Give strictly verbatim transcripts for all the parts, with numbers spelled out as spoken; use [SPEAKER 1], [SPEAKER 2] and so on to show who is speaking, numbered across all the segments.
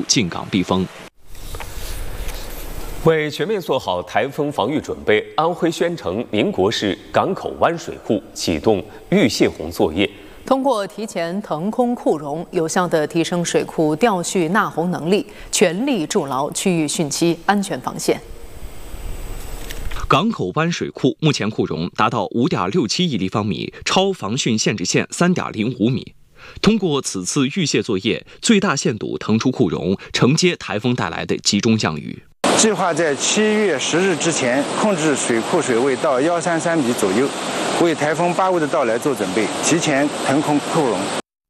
[SPEAKER 1] 进港避风。
[SPEAKER 2] 为全面做好台风防御准备，安徽宣城宁国市港口湾水库启动预泄洪作业。
[SPEAKER 3] 通过提前腾空库容，有效地提升水库调蓄纳洪能力，全力筑牢区域汛期安全防线。
[SPEAKER 1] 港口湾水库目前库容达到五点六七亿立方米，超防汛限制线三点零五米。通过此次预泄作业，最大限度腾出库容，承接台风带来的集中降雨。
[SPEAKER 4] 计划在七月十日之前控制水库水位到幺三三米左右，为台风八号的到来做准备，提前腾空库容。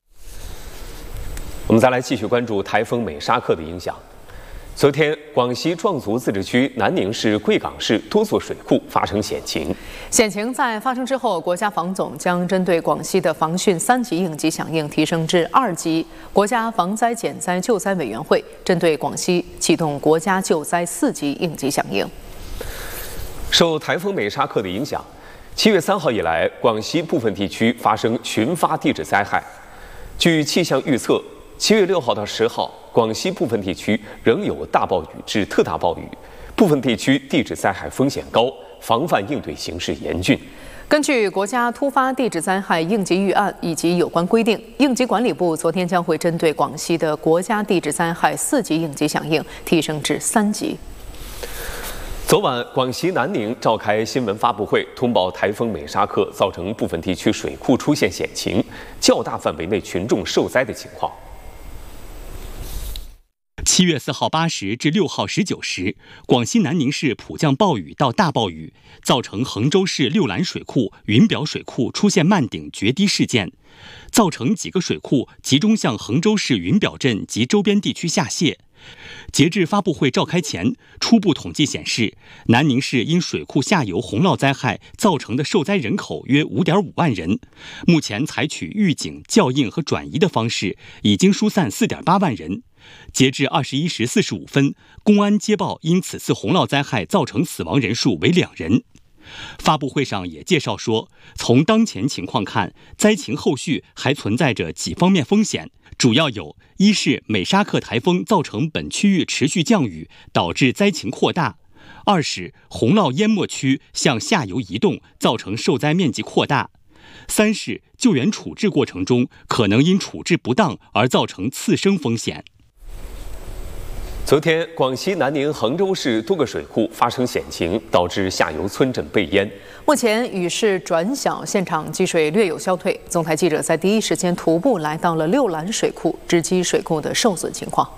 [SPEAKER 2] 我们再来继续关注台风美沙克的影响。昨天，广西壮族自治区南宁市贵港市多座水库发生险情。
[SPEAKER 3] 险情在发生之后，国家防总将针对广西的防汛三级应急响应提升至二级。国家防灾减灾救灾委员会针对广西启动国家救灾四级应急响应。
[SPEAKER 2] 受台风美沙克的影响，七月三号以来，广西部分地区发生群发地质灾害。据气象预测，七月六号到十号，广西部分地区仍有大暴雨至特大暴雨，部分地区地质灾害风险高，防范应对形势严峻。
[SPEAKER 3] 根据国家突发地质灾害应急预案以及有关规定，应急管理部昨天将会针对广西的国家地质灾害四级应急响应提升至三级。
[SPEAKER 2] 昨晚，广西南宁召开新闻发布会，通报台风美沙克造成部分地区水库出现险情，较大范围内群众受灾的情况。
[SPEAKER 5] 七月四号八时至六号十九时，广西南宁市普降暴雨到大暴雨，造成衡州市六兰水库、云表水库出现漫顶决堤事件，造成几个水库集中向衡州市云表镇及周边地区下泄。截至发布会召开前，初步统计显示，南宁市因水库下游洪涝灾害造成的受灾人口约 五点五万人。目前采取预警、校应和转移的方式，已经疏散 四点八万人。截至二十一时四十五分，公安接报因此次洪涝灾害造成死亡人数为两人。发布会上也介绍说，从当前情况看，灾情后续还存在着几方面风险，主要有：一是美沙克台风造成本区域持续降雨，导致灾情扩大；二是洪涝淹没区向下游移动，造成受灾面积扩大；三是救援处置过程中可能因处置不当而造成次生风险。
[SPEAKER 2] 昨天，广西南宁衡州市多个水库发生险情，导致下游村镇被淹。
[SPEAKER 3] 目前雨势转小，现场积水略有消退。总台记者在第一时间徒步来到了六兰水库，直击水库的受损情况。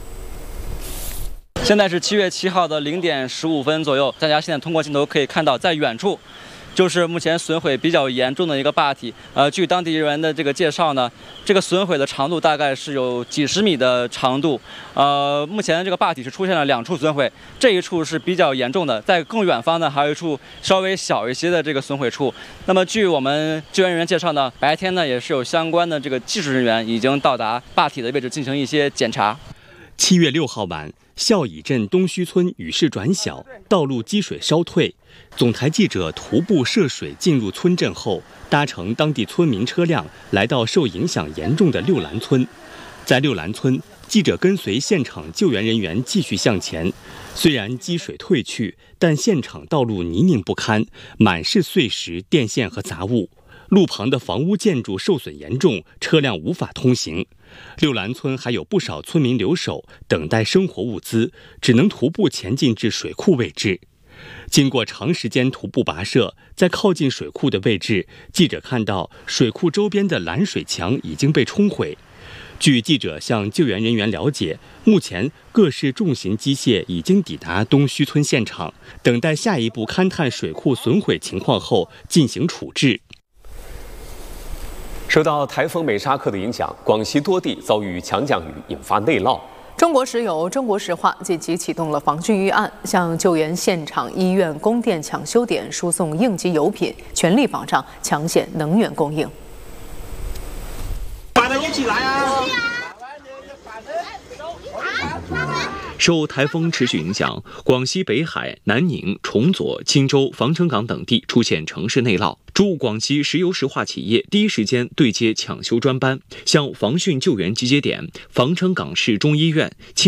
[SPEAKER 6] 现在是七月七号的零点十五分左右，大家现在通过镜头可以看到，在远处就是目前损毁比较严重的一个坝体。呃，据当地人的这个介绍呢，这个损毁的长度大概是有几十米的长度。呃，目前这个坝体是出现了两处损毁，这一处是比较严重的，在更远方呢还有一处稍微小一些的这个损毁处。那么据我们救援人员介绍呢，白天呢也是有相关的这个技术人员已经到达坝体的位置进行一些检查。
[SPEAKER 5] 七月六号晚，孝乙镇东须村雨势转小，道路积水稍退。总台记者徒步涉水进入村镇后，搭乘当地村民车辆来到受影响严重的六兰村。在六兰村，记者跟随现场救援人员继续向前。虽然积水退去，但现场道路泥泞不堪，满是碎石、电线和杂物。路旁的房屋建筑受损严重，车辆无法通行。六兰村还有不少村民留守，等待生活物资，只能徒步前进至水库位置。经过长时间徒步跋涉，在靠近水库的位置，记者看到水库周边的拦水墙已经被冲毁。据记者向救援人员了解，目前各式重型机械已经抵达东须村现场，等待下一步勘探水库损毁情况后进行处置。
[SPEAKER 2] 受到台风美沙克的影响，广西多地遭遇强降雨，引发内涝。
[SPEAKER 3] 中国石油、中国石化紧急启动了防汛预案，向救援现场、医院、供电抢修点输送应急油品，全力保障抢险能源供应。
[SPEAKER 7] 把它一起来啊！
[SPEAKER 1] 受台风持续影响，广西北海、南宁、崇左、钦州、防城港等地出现城市内涝。驻广西石油石化企业第一时间对接抢修专班，向防汛救援集结点防城港市中医院、